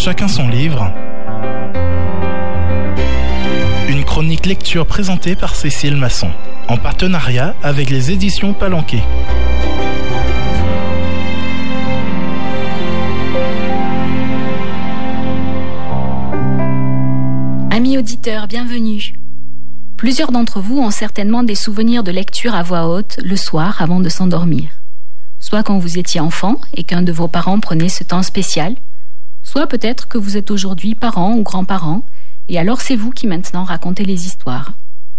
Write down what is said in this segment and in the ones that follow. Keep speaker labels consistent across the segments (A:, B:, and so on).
A: chacun son livre. Une chronique lecture présentée par Cécile Masson, en partenariat avec les éditions Palanquet.
B: Amis auditeurs, bienvenue. Plusieurs d'entre vous ont certainement des souvenirs de lecture à voix haute le soir avant de s'endormir. Soit quand vous étiez enfant et qu'un de vos parents prenait ce temps spécial, soit peut-être que vous êtes aujourd'hui parents ou grands-parents, et alors c'est vous qui maintenant racontez les histoires.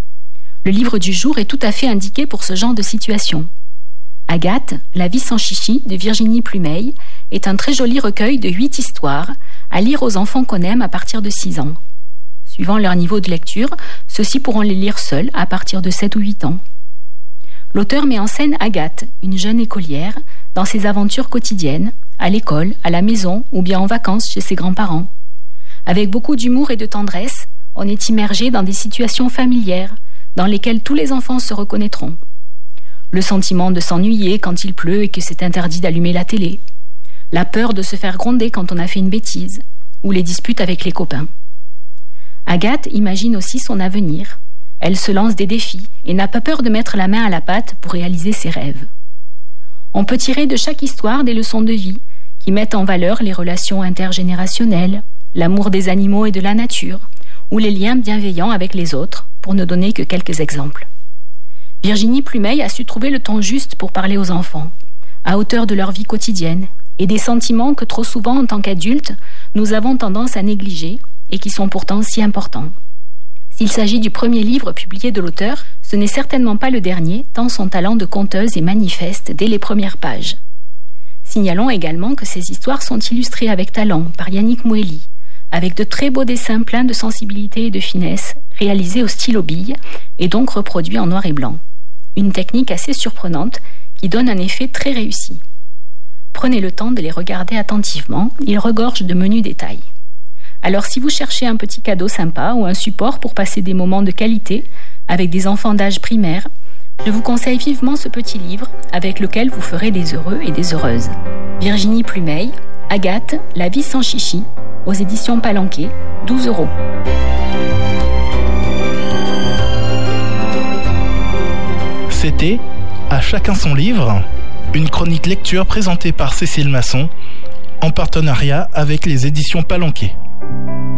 B: Le livre du jour est tout à fait indiqué pour ce genre de situation. Agathe, La vie sans chichi de Virginie Plumeil est un très joli recueil de 8 histoires à lire aux enfants qu'on aime à partir de 6 ans. Suivant leur niveau de lecture, ceux-ci pourront les lire seuls à partir de 7 ou 8 ans. L'auteur met en scène Agathe, une jeune écolière, dans ses aventures quotidiennes, à l'école, à la maison ou bien en vacances chez ses grands-parents. Avec beaucoup d'humour et de tendresse, on est immergé dans des situations familières dans lesquelles tous les enfants se reconnaîtront. Le sentiment de s'ennuyer quand il pleut et que c'est interdit d'allumer la télé, la peur de se faire gronder quand on a fait une bêtise, ou les disputes avec les copains. Agathe imagine aussi son avenir. Elle se lance des défis et n'a pas peur de mettre la main à la pâte pour réaliser ses rêves. On peut tirer de chaque histoire des leçons de vie qui mettent en valeur les relations intergénérationnelles, l'amour des animaux et de la nature, ou les liens bienveillants avec les autres, pour ne donner que quelques exemples. Virginie Plumeil a su trouver le ton juste pour parler aux enfants, à hauteur de leur vie quotidienne, et des sentiments que trop souvent, en tant qu'adultes, nous avons tendance à négliger et qui sont pourtant si importants. S'il s'agit du premier livre publié de l'auteur, ce n'est certainement pas le dernier, tant son talent de conteuse est manifeste dès les premières pages. Signalons également que ces histoires sont illustrées avec talent par Yannick Moueli, avec de très beaux dessins pleins de sensibilité et de finesse, réalisés au stylo bille et donc reproduits en noir et blanc. Une technique assez surprenante qui donne un effet très réussi. Prenez le temps de les regarder attentivement, ils regorgent de menus détails. Alors si vous cherchez un petit cadeau sympa ou un support pour passer des moments de qualité avec des enfants d'âge primaire, je vous conseille vivement ce petit livre avec lequel vous ferez des heureux et des heureuses. Virginie Plumeil, Agathe, La vie sans chichi, aux éditions Palanquet, 12 €.
A: C'était À chacun son livre, une chronique lecture présentée par Cécile Masson, en partenariat avec les éditions Palanquet.